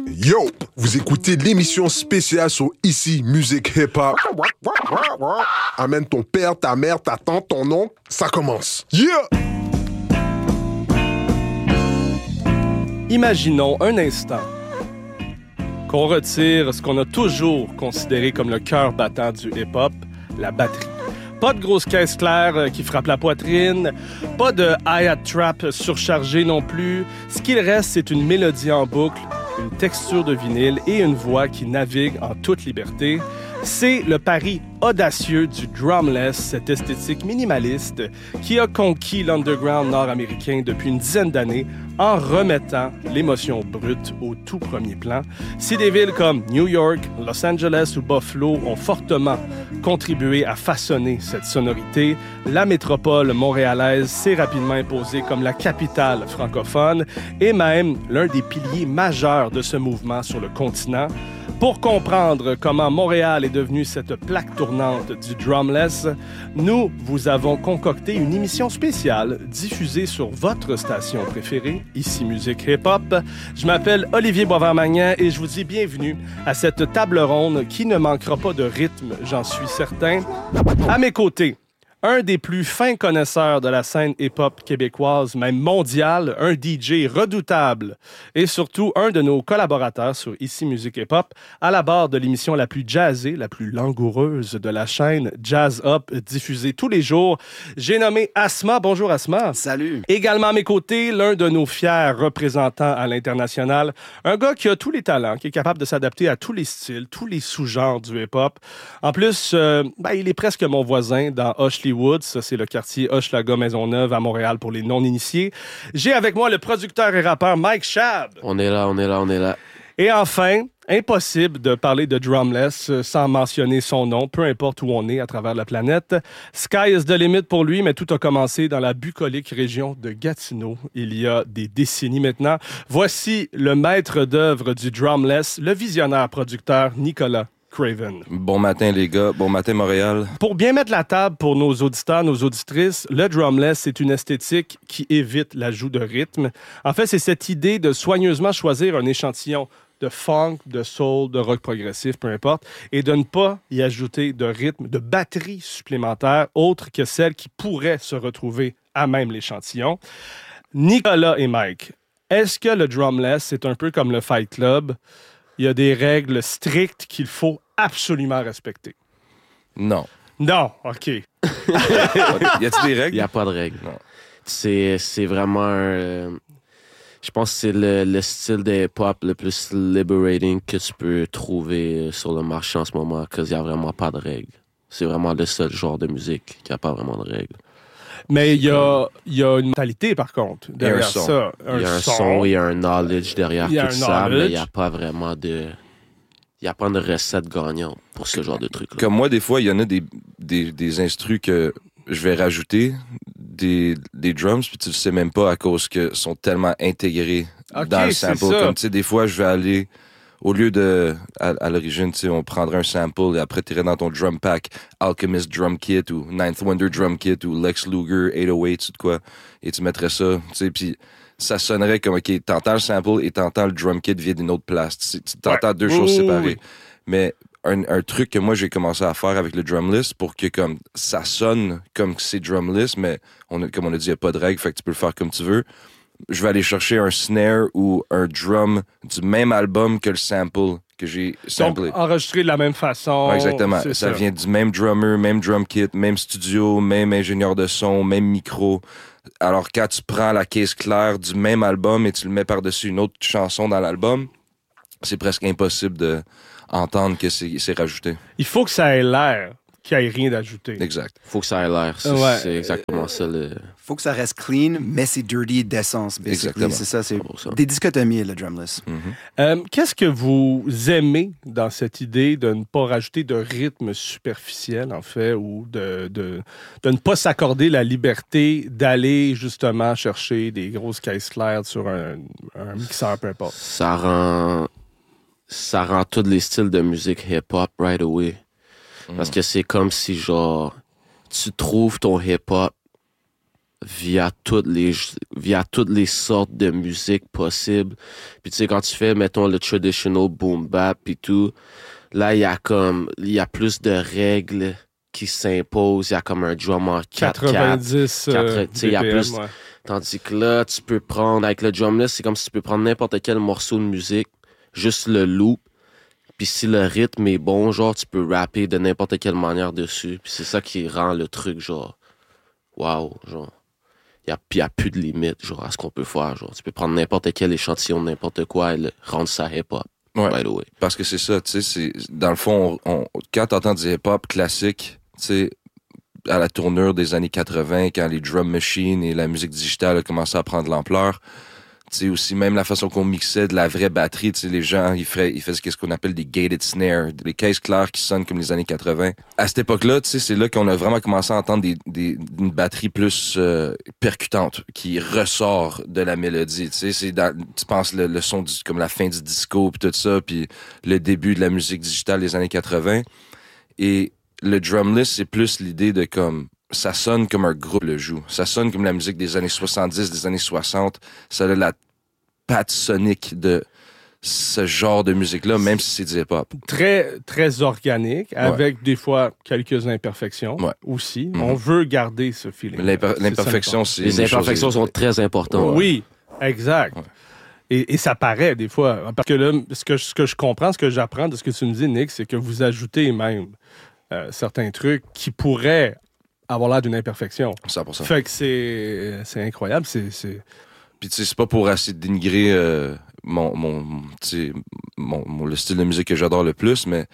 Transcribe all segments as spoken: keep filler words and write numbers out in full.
Yo, vous écoutez l'émission spéciale sur Ici Musique Hip Hop. Amène ton père, ta mère, ta tante, ton oncle, ça commence. Yeah! Imaginons un instant qu'on retire ce qu'on a toujours considéré comme le cœur battant du hip-hop, la batterie. Pas de grosse caisse claire qui frappe la poitrine, pas de hi-hat trap surchargé non plus. Ce qu'il reste, c'est une mélodie en boucle, une texture de vinyle et une voix qui navigue en toute liberté. C'est le pari audacieux du drumless, cette esthétique minimaliste qui a conquis l'underground nord-américain depuis une dizaine d'années en remettant l'émotion brute au tout premier plan. Si des villes comme New York, Los Angeles ou Buffalo ont fortement contribué à façonner cette sonorité, la métropole montréalaise s'est rapidement imposée comme la capitale francophone et même l'un des piliers majeurs de ce mouvement sur le continent. Pour comprendre comment Montréal est devenu cette plaque tournante du drumless, nous vous avons concocté une émission spéciale diffusée sur votre station préférée, Ici Musique Hip Hop. Je m'appelle Olivier Boisvert-Magnan et je vous dis bienvenue à cette table ronde qui ne manquera pas de rythme, j'en suis certain. À mes côtés, un des plus fins connaisseurs de la scène hip-hop québécoise, même mondiale, un D J redoutable et surtout un de nos collaborateurs sur Ici Musique Hip-Hop, à la barre de l'émission la plus jazzée, la plus langoureuse de la chaîne Jazz Up, diffusée tous les jours. J'ai nommé Asma. Bonjour Asma. Salut. Également à mes côtés, l'un de nos fiers représentants à l'international, un gars qui a tous les talents, qui est capable de s'adapter à tous les styles, tous les sous-genres du hip-hop. En plus, euh, ben, il est presque mon voisin dans Ashley Woods, ça c'est le quartier Hochelaga-Maisonneuve à Montréal pour les non-initiés. J'ai avec moi le producteur et rappeur Mike Shab. On est là, on est là, on est là. Et enfin, impossible de parler de drumless sans mentionner son nom, peu importe où on est à travers la planète. Sky is the limit pour lui, mais tout a commencé dans la bucolique région de Gatineau, il y a des décennies maintenant. Voici le maître d'œuvre du drumless, le visionnaire producteur Nicolas Craven. Bon matin les gars, bon matin Montréal. Pour bien mettre la table pour nos auditeurs, nos auditrices, le drumless, c'est une esthétique qui évite l'ajout de rythme. En fait, c'est cette idée de soigneusement choisir un échantillon de funk, de soul, de rock progressif, peu importe, et de ne pas y ajouter de rythme, de batterie supplémentaire, autre que celle qui pourrait se retrouver à même l'échantillon. Nicolas et Mike, est-ce que le drumless, c'est un peu comme le Fight Club? Il y a des règles strictes qu'il faut absolument respecter. Non. Non, OK. Y a-t-il des règles? Il n'y a pas de règles. Non. C'est, c'est vraiment un... Euh, je pense que c'est le, le style de hip-hop le plus liberating que tu peux trouver sur le marché en ce moment, parce qu'il n'y a vraiment pas de règles. C'est vraiment le seul genre de musique qui n'a pas vraiment de règles. Mais il y a, y a une mentalité, par contre, derrière un son. ça. Il y a un son, il y a un knowledge derrière Il y a tout un ça, knowledge. mais il n'y a pas vraiment de... Il n'y a pas de recette gagnante pour ce genre de truc-là. Comme moi, des fois, il y en a des, des, des instrus que je vais rajouter, des, des drums, puis tu le sais même pas à cause que sont tellement intégrés okay, dans le sample. C'est ça. Comme, tu sais, des fois, je vais aller... Au lieu de, à, à l'origine, tu sais, on prendrait un sample et après, tu irais dans ton drum pack, Alchemist Drum Kit ou Ninth Wonder Drum Kit ou Lex Luger eight oh eight ou de quoi, et tu mettrais ça, tu sais, puis ça sonnerait comme, OK, t'entends le sample et t'entends le drum kit via d'une autre place. Tu, tu t'entends ouais. deux choses oui, séparées. Oui. Mais un, un truc que moi, j'ai commencé à faire avec le drumless pour que comme ça sonne comme c'est drumless, mais on a, comme on a dit, il n'y a pas de règle, fait que tu peux le faire comme tu veux. Je vais aller chercher un snare ou un drum du même album que le sample que j'ai samplé. Donc, enregistré de la même façon. Ouais, exactement. Ça, ça vient du même drummer, même drum kit, même studio, même ingénieur de son, même micro. Alors, quand tu prends la caisse claire du même album et tu le mets par-dessus une autre chanson dans l'album, c'est presque impossible de entendre que c'est, c'est rajouté. Il faut que ça ait l'air qu'il n'y ait rien d'ajouté. Exact. Faut que ça ait l'air. C'est, ouais. c'est exactement ça. Le... Faut que ça reste clean, mais c'est dirty d'essence. Exactement. C'est ça, c'est ça. des dichotomies, le drumless. Mm-hmm. Euh, qu'est-ce que vous aimez dans cette idée de ne pas rajouter de rythme superficiel, en fait, ou de, de, de ne pas s'accorder la liberté d'aller justement chercher des grosses caisses claires sur un, un mixeur, peu importe? Ça rend, ça rend tous les styles de musique hip-hop right away. Parce que c'est comme si, genre, tu trouves ton hip-hop via toutes les via toutes les sortes de musique possibles. Puis tu sais, quand tu fais, mettons, le traditional boom bap et tout, là, il y a comme, il y a plus de règles qui s'imposent. Il y a comme un drum en quatre quatre. quatre-vingt-dix euh, tu sais, il y a B P M, plus. ouais. Tandis que là, tu peux prendre, avec le drumless, c'est comme si tu peux prendre n'importe quel morceau de musique, juste le loop, puis si le rythme est bon, genre, tu peux rapper de n'importe quelle manière dessus. Puis c'est ça qui rend le truc, genre, wow, genre, il n'y a, a plus de limite, genre, à ce qu'on peut faire, genre. Tu peux prendre n'importe quel échantillon, n'importe quoi, et le, rendre ça hip-hop. Ouais, by the way. parce que c'est ça, tu sais, c'est, dans le fond, on, on, quand t'entends du hip-hop classique, tu sais, à la tournure des années quatre-vingts, quand les drum machines et la musique digitale a commencé à prendre l'ampleur, tu sais, aussi même la façon qu'on mixait de la vraie batterie, tu sais, les gens, ils faisaient, ils faisaient ce qu'on appelle des gated snares, des caisses claires qui sonnent comme les années quatre-vingts. À cette époque-là, tu sais, c'est là qu'on a vraiment commencé à entendre des, des, une batterie plus euh, percutante, qui ressort de la mélodie, tu sais, c'est dans, tu penses le, le son du, comme la fin du disco puis tout ça, puis le début de la musique digitale des années quatre-vingts. Et le drumless, c'est plus l'idée de comme, ça sonne comme un groupe le joue. Ça sonne comme la musique des années soixante-dix, des années soixante. Ça a la patte sonique de ce genre de musique-là, même si c'est du hip-hop. Très, très organique, Ouais. avec des fois quelques imperfections Ouais. aussi. Mm-hmm. On veut garder ce feeling. L'imper- l'imperfection, c'est... Les une chose- imperfections sont très importantes. Oui, exact. Ouais. Et, et ça paraît des fois. Parce que là, ce que, ce que je comprends, ce que j'apprends de ce que tu me dis, Nick, c'est que vous ajoutez même euh, certains trucs qui pourraient avoir l'air d'une imperfection. cent pour cent. Fait que c'est, c'est incroyable. C'est, c'est... Puis tu sais, c'est pas pour essayer de dénigrer euh, mon, mon, tu sais, mon, mon, le style de musique que j'adore le plus, mais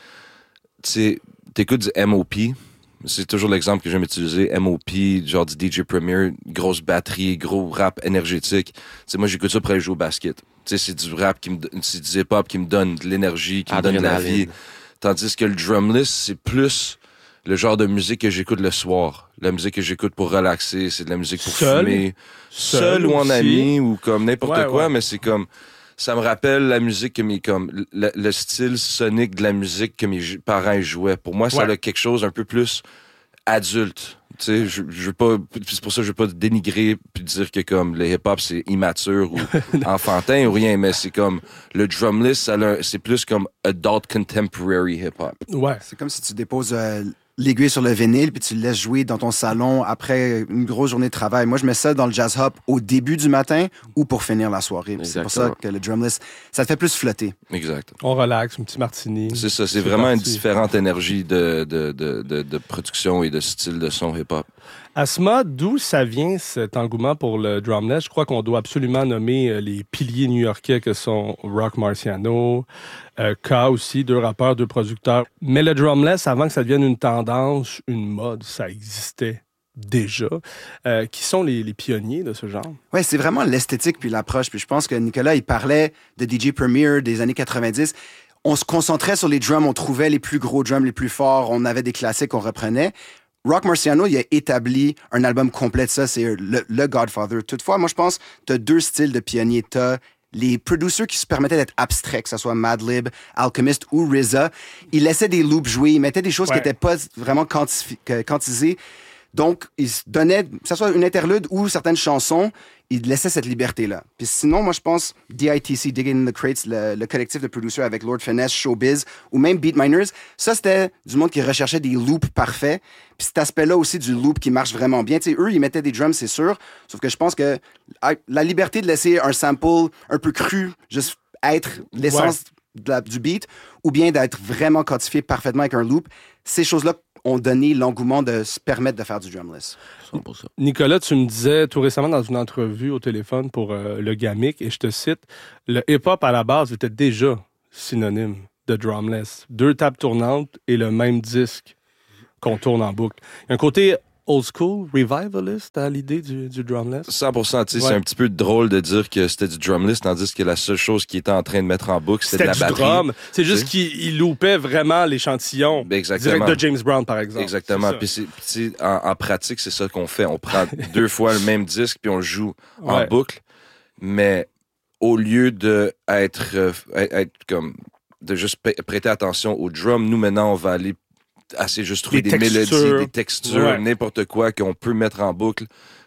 tu sais, t'écoutes du M O P, c'est toujours l'exemple que j'aime utiliser, M O P, genre du D J Premier, grosse batterie, gros rap énergétique. Tu sais, moi j'écoute ça pour aller jouer au basket. Tu sais, c'est du rap qui me, c'est du hip-hop qui me donne de l'énergie, qui me donne de la vie. Tandis que le drumless, c'est plus le genre de musique que j'écoute le soir. La musique que j'écoute pour relaxer, c'est de la musique pour Seul. fumer. Seul Seul ou en aussi. ami, ou comme n'importe Ouais, quoi, ouais. mais c'est comme... Ça me rappelle la musique que mes... comme le, le style sonique de la musique que mes ju- parents jouaient. Pour moi, ça Ouais. a quelque chose un peu plus adulte. Tu sais, je, je veux pas... C'est pour ça que je veux pas dénigrer puis dire que comme le hip-hop, c'est immature ou enfantin ou rien, mais c'est comme... Le drumless, ça a un- c'est plus comme adult contemporary hip-hop. Ouais. C'est comme si tu déposes euh, l'aiguille sur le vinyle puis tu le laisses jouer dans ton salon après une grosse journée de travail. Moi, je mets ça dans le jazz hop au début du matin ou pour finir la soirée. Puis c'est pour ça Exactement. que le drumless, ça te fait plus flotter. Exact. On relaxe, un petit martini. C'est ça, c'est vraiment une parti. différente énergie de, de, de, de, de production et de style de son hip-hop. Asma, d'où ça vient cet engouement pour le drumless? Je crois qu'on doit absolument nommer euh, les piliers new-yorkais que sont Rock Marciano, euh, K aussi, deux rappeurs, deux producteurs. Mais le drumless, avant que ça devienne une tendance, une mode, ça existait déjà. Euh, qui sont les, les pionniers de ce genre? Ouais, c'est vraiment l'esthétique puis l'approche. Puis je pense que Nicolas, il parlait de D J Premier des années quatre-vingt-dix. On se concentrait sur les drums, on trouvait les plus gros drums, les plus forts, on avait des classiques qu'on reprenait. Rock Marciano, il a établi un album complet de ça, c'est le, le Godfather. Toutefois, moi, je pense que tu as deux styles de pionniers. Tu as les producers qui se permettaient d'être abstraits, que ce soit Madlib, Alchemist ou R Z A. Ils laissaient des loops jouer, ils mettaient des choses Ouais. qui n'étaient pas vraiment quantifi- que- quantisées. Donc, ils se donnaient, que ce soit une interlude ou certaines chansons, ils laissaient cette liberté-là. Puis sinon, moi, je pense D I T C, Digging in the Crates, le, le collectif de producers avec Lord Finesse, Showbiz, ou même Beatminers, ça, c'était du monde qui recherchait des loops parfaits. Puis cet aspect-là aussi du loop qui marche vraiment bien. Tu sais, eux, ils mettaient des drums, c'est sûr. Sauf que je pense que ah, la liberté de laisser un sample un peu cru, juste être l'essence de la- du beat, ou bien d'être vraiment quantifié parfaitement avec un loop, ces choses-là ont donné l'engouement de se permettre de faire du drumless. cent pour cent. Nicolas, tu me disais tout récemment dans une entrevue au téléphone pour euh, le Gamic, et je te cite, le hip-hop à la base était déjà synonyme de drumless. Deux tables tournantes et le même disque qu'on tourne en boucle. Il y a un côté old school, revivalist à l'idée du, du drumless. cent pour cent, tu sais, Ouais. c'est un petit peu drôle de dire que c'était du drumless, tandis que la seule chose qui était en train de mettre en boucle, c'était de la du batterie. drum. C'est juste Tu qu'il il loupait vraiment l'échantillon Ben, exactement. direct de James Brown, par exemple. Exactement. C'est ça. Puis c'est- puis tu sais, en, en pratique, c'est ça qu'on fait. On prend deux fois le même disque puis on le joue en Ouais. boucle. Mais au lieu de être, euh, être, être comme de juste p- prêter attention au drum, nous maintenant on va aller assez juste trouver Des des textures. mélodies, des textures, Ouais. n'importe quoi qu'on peut mettre en boucle.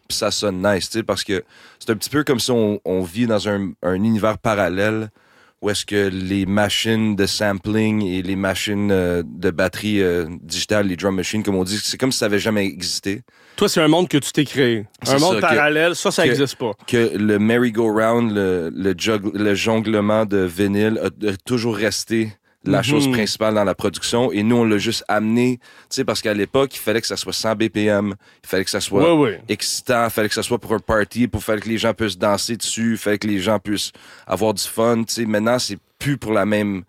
puis ça sonne nice, tu sais, parce que c'est un petit peu comme si on, on vit dans un, un univers parallèle où est-ce que les machines de sampling et les machines euh, de batterie euh, digitale, les drum machines, comme on dit, c'est comme si ça avait jamais existé. Toi, c'est un monde que tu t'es créé. C'est un monde ça, parallèle, que, ça, ça que, n'existe pas. Que le merry-go-round, le, le, jug, le jonglement de vinyle a, a toujours resté la mm-hmm. chose principale dans la production. Et nous, on l'a juste amené, tu sais, parce qu'à l'époque, il fallait que ça soit cent B P M, il fallait que ça soit ouais, ouais. excitant, il fallait que ça soit pour un party, pour faire que les gens puissent danser dessus, il fallait que les gens puissent avoir du fun, tu sais. Maintenant, c'est plus pour la même,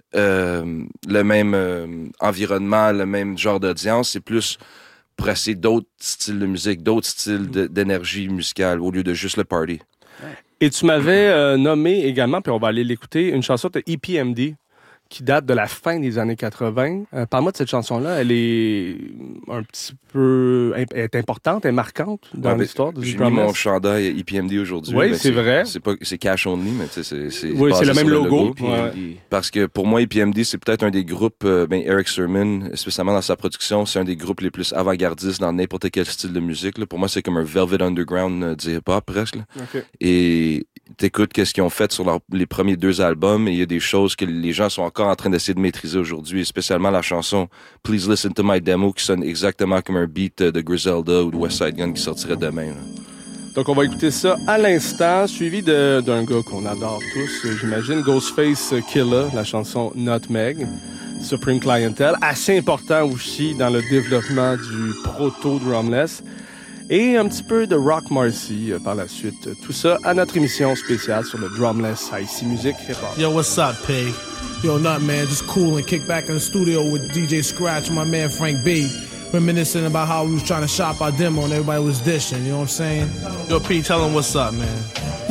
euh, le même euh, environnement, le même genre d'audience, c'est plus pour essayer d'autres styles de musique, d'autres styles de, d'énergie musicale au lieu de juste le party. Et tu m'avais euh, nommé également, puis on va aller l'écouter, une chanson de E P M D qui date de la fin des années quatre-vingts. Euh, parle-moi de cette chanson-là. Elle est un petit peu elle est importante, elle est marquante dans ouais, l'histoire du J'ai Drumless. mis mon chandail E P M D aujourd'hui. Oui, c'est, c'est vrai. C'est, pas, c'est cash only, mais tu sais, c'est, c'est oui, c'est le même logo. logo. Ouais. Parce que pour moi, E P M D, c'est peut-être un des groupes, euh, ben Eric Sermon, spécialement dans sa production, c'est un des groupes les plus avant-gardistes dans n'importe quel style de musique. Là. Pour moi, c'est comme un Velvet Underground euh, du hip-hop, presque. Là. Okay. Et t'écoutes qu'est-ce qu'ils ont fait sur leur, les premiers deux albums, et il y a des choses que les gens sont encore en train d'essayer de maîtriser aujourd'hui, et spécialement la chanson Please Listen to My Demo, qui sonne exactement comme un beat de Griselda ou de West Side Gun qui sortirait demain. Là. Donc on va écouter ça à l'instant, suivi de, d'un gars qu'on adore tous, j'imagine, Ghostface Killah, la chanson Nutmeg, Supreme Clientele, assez important aussi dans le développement du proto-drumless. Et un petit peu de Rock Marcy euh, par la suite. Tout ça à notre émission spéciale sur le Drumless Ici Music Hip-Hop. Yo, what's up, Pig? Yo, Nut, man, just cool and kick back in the studio with D J Scratch and my man Frank B. Reminiscing about how we was trying to shop our demo and everybody was dishing, you know what I'm saying? Yo, P, tell him what's up, man.